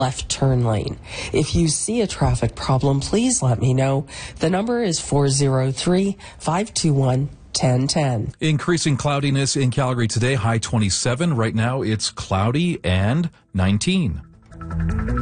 left turn lane. If you see a traffic problem, please let me know. The number is 403-521-1010. Increasing cloudiness in Calgary today, high 27. Right now it's cloudy and 19.